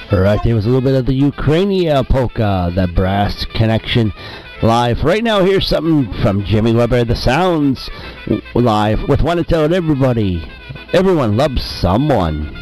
Right, there was a little bit of the Ukrainian polka, the brass connection. Live. Right now, here's something from Jimmy Weber, The Sounds, live with One to Tell It Everybody. Everyone loves someone.